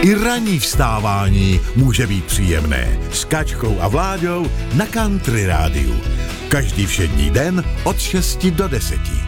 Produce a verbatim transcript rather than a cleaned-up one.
I ranní vstávání může být příjemné. S Kačkou a Vláďou na Country Rádiu. Každý všední den od šesti do deseti.